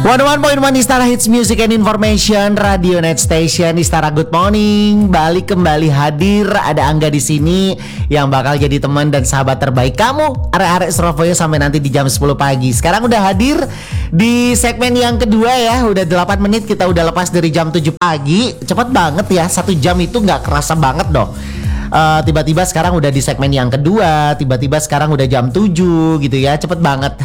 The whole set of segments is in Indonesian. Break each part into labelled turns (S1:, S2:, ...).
S1: 101.1 Istara Hits Music and Information Radio Net Station. Istara Good Morning balik kembali hadir. Ada Angga di sini yang bakal jadi teman dan sahabat terbaik kamu arek-arek Surabaya sampai nanti di jam 10 pagi. Sekarang udah hadir di segmen yang kedua ya. Udah 8 menit kita udah lepas dari jam 7 pagi. Cepet banget ya, 1 jam itu gak kerasa banget dong. Tiba-tiba sekarang udah di segmen yang kedua, tiba-tiba sekarang udah jam 7 gitu ya, cepet banget.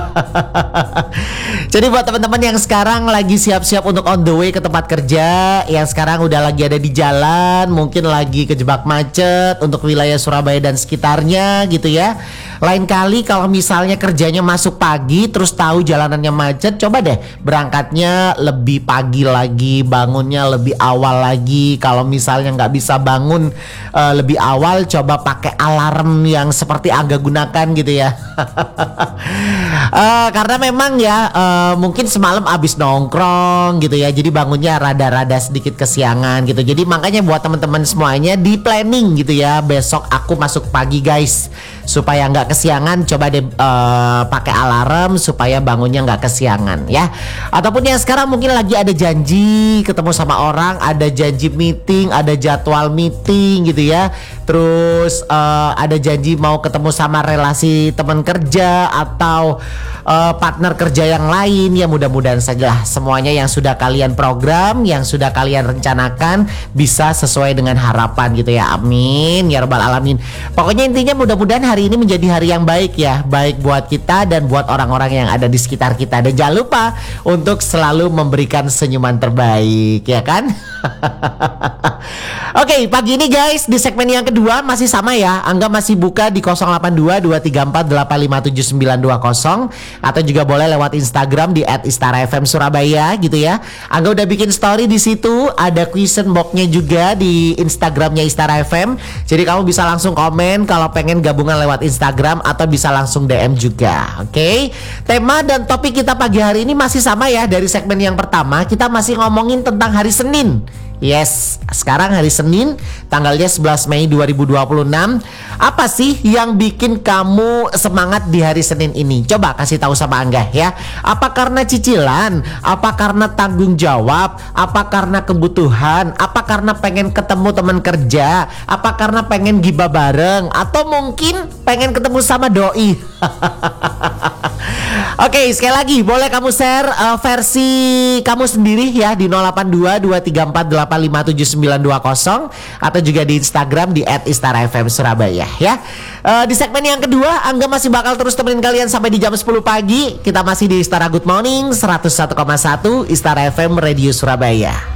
S1: Jadi buat teman-teman yang sekarang lagi siap-siap untuk on the way ke tempat kerja, yang sekarang udah lagi ada di jalan, mungkin lagi kejebak macet untuk wilayah Surabaya dan sekitarnya gitu ya. Lain kali kalau misalnya kerjanya masuk pagi terus tahu jalanannya macet, coba deh berangkatnya lebih pagi lagi, bangunnya lebih awal lagi. Kalau misalnya nggak bisa bangun lebih awal, coba pakai alarm yang seperti Angga gunakan gitu ya. Karena memang ya mungkin semalam abis nongkrong gitu ya, jadi bangunnya rada-rada sedikit kesiangan gitu. Jadi makanya buat teman-teman semuanya di planning gitu ya, besok aku masuk pagi guys, supaya nggak kesiangan. Coba deh pakai alarm supaya bangunnya nggak kesiangan ya. Ataupun yang sekarang mungkin lagi ada janji ketemu sama orang, ada janji meeting, ada jadwal meeting gitu ya. Terus ada janji mau ketemu sama relasi teman kerja atau partner kerja yang lain ya. Mudah-mudahan sajalah semuanya yang sudah kalian program, yang sudah kalian rencanakan bisa sesuai dengan harapan gitu ya. Amin ya rabbal alamin. Pokoknya intinya mudah-mudahan hari ini menjadi hari yang baik ya, baik buat kita dan buat orang-orang yang ada di sekitar kita. Dan jangan lupa untuk selalu memberikan senyuman terbaik ya kan. Oke, pagi ini guys di segmen yang kedua masih sama ya. Angga masih buka di 082-234-857-920, atau juga boleh lewat Instagram di @istarafmsurabaya gitu ya. Angga udah bikin story di situ, ada question box-nya juga di Instagramnya Istara FM. Jadi kamu bisa langsung komen kalau pengen gabungan lewat Instagram, atau bisa langsung DM juga. Oke. Tema dan topik kita pagi hari ini masih sama ya. Dari segmen yang pertama kita masih ngomongin tentang hari Senin. Yes, sekarang hari Senin tanggalnya 11 Mei 2026. Apa sih yang bikin kamu semangat di hari Senin ini? Coba kasih tahu sama Angga ya. Apa karena cicilan? Apa karena tanggung jawab? Apa karena kebutuhan? Apa karena pengen ketemu teman kerja? Apa karena pengen gibah bareng? Atau mungkin pengen ketemu sama doi? Oke, sekali lagi boleh kamu share versi kamu sendiri ya di 082-234-857-920, atau juga di Instagram di @istarafmsurabaya ya. Di segmen yang kedua Angga masih bakal terus temenin kalian sampai di jam 10 pagi. Kita masih di Istara Good Morning 101,1 Istara FM Radio Surabaya.